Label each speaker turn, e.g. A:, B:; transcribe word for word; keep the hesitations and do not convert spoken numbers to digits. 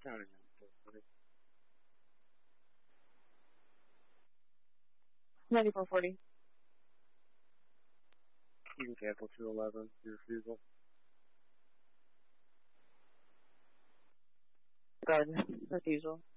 A: Counting it.
B: ninety-four forty.
A: You can cancel two eleven, your refusal.
B: Good. Refusal.